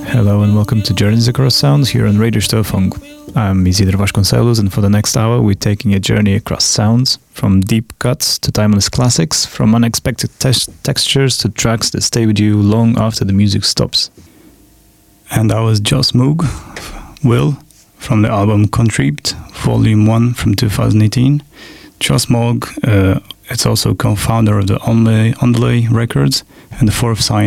Hello and welcome to Journeys Across Sounds here on Radio Störfunk. I'm Isidro Vasconcelos, and for the next hour we're taking a journey across sounds, from deep cuts to timeless classics, from unexpected textures to tracks that stay with you long after the music stops. And that was Joss Moog, Will, from the album Contribute, Volume 1 from 2018. Joss Moog, it's also co-founder of the Underlay Records and the Fourth Sign